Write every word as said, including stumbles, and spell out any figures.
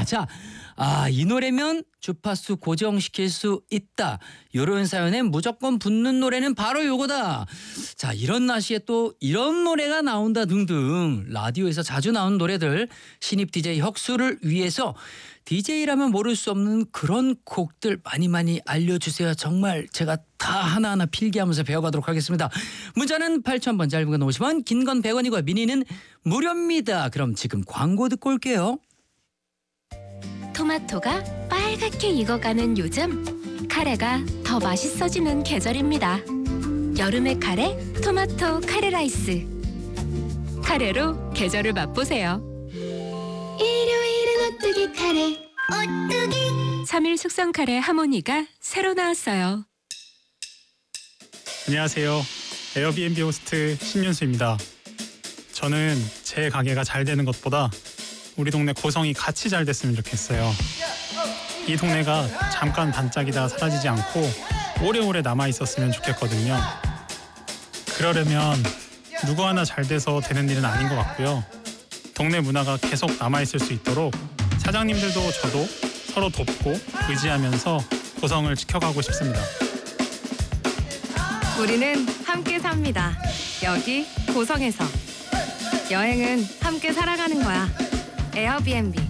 자, 아, 이 노래면 주파수 고정시킬 수 있다. 요런 사연에 무조건 붙는 노래는 바로 요거다. 자, 이런 날씨에 또 이런 노래가 나온다 등등 라디오에서 자주 나오는 노래들 신입 디제이 혁수를 위해서 디제이라면 모를 수 없는 그런 곡들 많이 많이 알려주세요. 정말 제가 다 하나하나 필기하면서 배워가도록 하겠습니다. 문자는 팔천 번, 짧은 건 오십 원, 긴 건 백 원이고 미니는 무료입니다. 그럼 지금 광고 듣고 올게요. 토마토가 빨갛게 익어가는 요즘 카레가 더 맛있어지는 계절입니다. 여름의 카레, 토마토 카레 라이스. 카레로 계절을 맛보세요. 일요일은 오뚜기 카레 오뚜기 삼 일 숙성 카레 하모니가 새로 나왔어요. 안녕하세요. 에어비앤비 호스트 신윤수입니다. 저는 제 가게가 잘 되는 것보다 우리 동네 고성이 같이 잘 됐으면 좋겠어요. 이 동네가 잠깐 반짝이다 사라지지 않고 오래오래 남아있었으면 좋겠거든요. 그러려면 누구 하나 잘 돼서 되는 일은 아닌 것 같고요. 동네 문화가 계속 남아있을 수 있도록 사장님들도 저도 서로 돕고 의지하면서 고성을 지켜가고 싶습니다. 우리는 함께 삽니다. 여기 고성에서. 여행은 함께 살아가는 거야. 에어비앤비.